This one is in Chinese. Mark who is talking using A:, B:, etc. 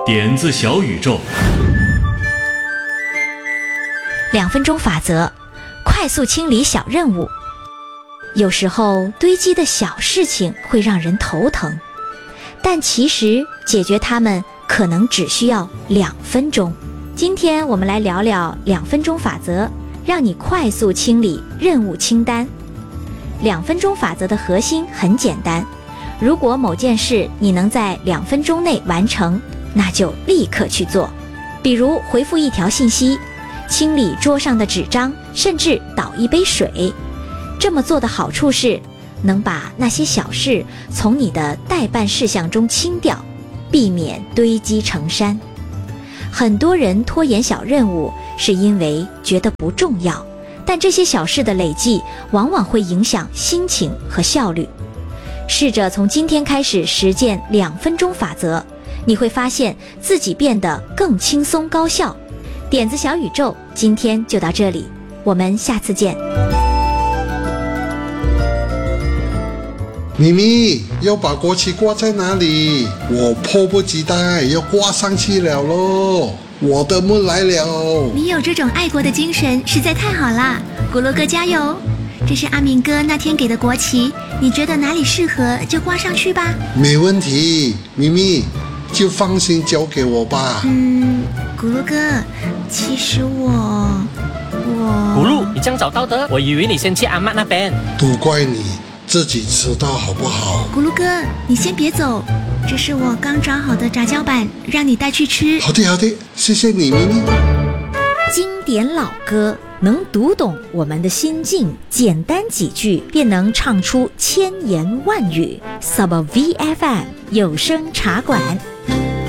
A: 点子小宇宙
B: 2分钟法则，快速清理小任务。有时候堆积的小事情会让人头疼，但其实解决它们可能只需要2分钟。今天我们来聊聊2分钟法则，让你快速清理任务清单。2分钟法则的核心很简单，如果某件事你能在2分钟内完成，那就立刻去做。比如回复一条信息，清理桌上的纸张，甚至倒一杯水。这么做的好处是，能把那些小事从你的待办事项中清掉，避免堆积成山。很多人拖延小任务，是因为觉得不重要，但这些小事的累积往往会影响心情和效率。试着从今天开始实践2分钟法则，你会发现自己变得更轻松高效。点子小宇宙今天就到这里，我们下次见。
C: 咪咪，要把国旗挂在哪里？我迫不及待要挂上去了咯！我的梦来了！
D: 你有这种爱国的精神，实在太好了！咕噜哥加油！这是阿明哥那天给的国旗，你觉得哪里适合就挂上去吧。
C: 没问题，咪咪，就放心交给我吧。
D: 咕噜哥，其实我……
E: 咕噜，你这样早到的，我以为你先去阿嬷那边。
C: 都怪你自己迟到好不好？
D: 咕噜哥，你先别走，这是我刚找好的炸椒板，让你带去吃。
C: 好的好的，谢谢你，咪咪。
B: 经典老歌能读懂我们的心境，简单几句便能唱出千言万语。Sub VFM 有声茶馆。